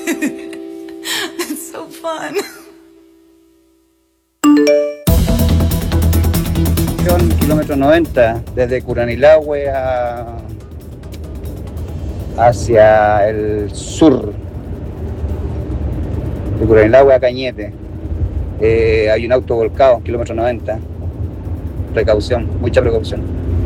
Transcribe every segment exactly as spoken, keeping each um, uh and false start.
It's so fun. Kilómetro noventa, desde Curanilahue a... hacia el sur, de Curanilahue a Cañete. Eh, hay un auto volcado, kilómetro noventa. Precaución, mucha precaución.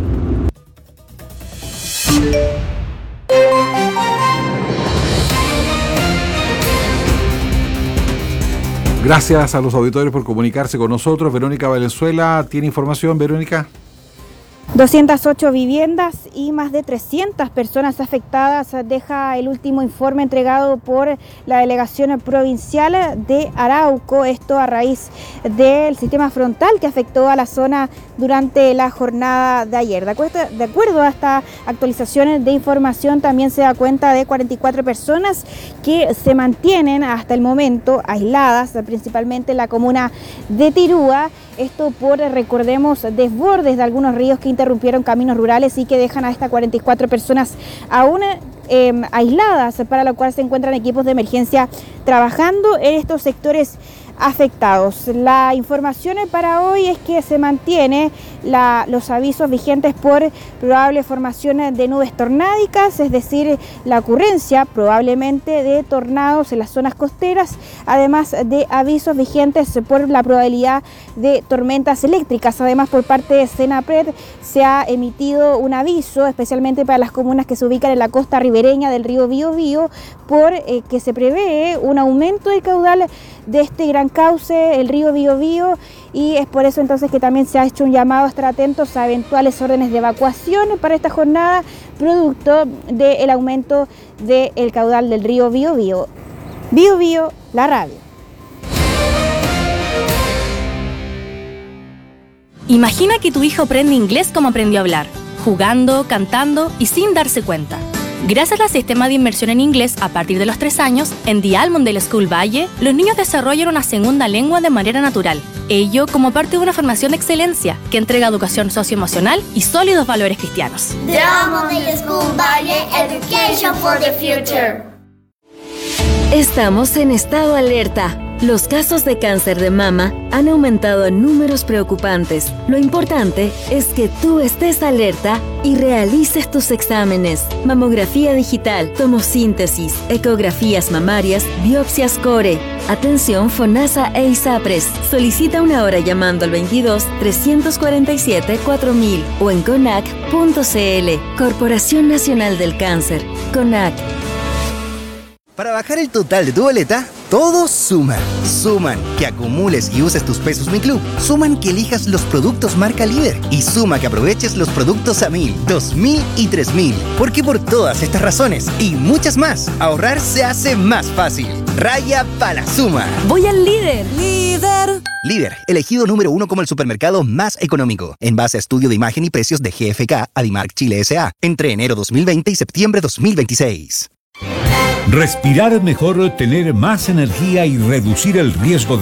Gracias a los auditores por comunicarse con nosotros. Verónica Valenzuela tiene información. Verónica. doscientas ocho viviendas y más de trescientas personas afectadas, deja el último informe entregado por la delegación provincial de Arauco, esto a raíz del sistema frontal que afectó a la zona durante la jornada de ayer. De acuerdo, de acuerdo a estas actualizaciones de información, también se da cuenta de cuarenta y cuatro personas que se mantienen hasta el momento aisladas, principalmente en la comuna de Tirúa. Esto por, recordemos, desbordes de algunos ríos que interrumpieron caminos rurales y que dejan a estas cuarenta y cuatro personas aún eh, aisladas, para lo cual se encuentran equipos de emergencia trabajando en estos sectores afectados. La información para hoy es que se mantiene la, los avisos vigentes por probable formación de nubes tornádicas, es decir, la ocurrencia probablemente de tornados en las zonas costeras, además de avisos vigentes por la probabilidad de tormentas eléctricas. Además, por parte de Senapred se ha emitido un aviso especialmente para las comunas que se ubican en la costa ribereña del río Biobío, por eh, que se prevé un aumento del caudal de este gran cauce, el río Biobío, y es por eso entonces que también se ha hecho un llamado a estar atentos a eventuales órdenes de evacuación para esta jornada, producto del aumento del caudal del río Biobío. Biobío, la radio. Imagina que tu hijo aprende inglés como aprendió a hablar, jugando, cantando y sin darse cuenta. Gracias al sistema de inmersión en inglés a partir de los tres años, en The Almondale School Valle, los niños desarrollan una segunda lengua de manera natural. Ello como parte de una formación de excelencia que entrega educación socioemocional y sólidos valores cristianos. The Almondale School Valle, Education for the Future. Estamos en estado alerta. Los casos de cáncer de mama han aumentado en números preocupantes. Lo importante es que tú estés alerta y realices tus exámenes. Mamografía digital, tomosíntesis, ecografías mamarias, biopsias core. Atención FONASA e ISAPRES. Solicita una hora llamando al veintidós, trescientos cuarenta y siete, cuatro mil o en conac punto c l. Corporación Nacional del Cáncer. CONAC. Para bajar el total de tu boleta, todos suman. Suman que acumules y uses tus pesos Mi Club. Suman que elijas los productos marca líder. Y suma que aproveches los productos a mil, dos mil y tres mil. Porque por todas estas razones y muchas más, ahorrar se hace más fácil. Raya para la suma. Voy al líder. Líder. Líder, elegido número uno como el supermercado más económico. En base a estudio de imagen y precios de G F K, Adimark Chile S A. Entre enero dos mil veinte y septiembre dos mil veintiséis. Respirar mejor, tener más energía y reducir el riesgo de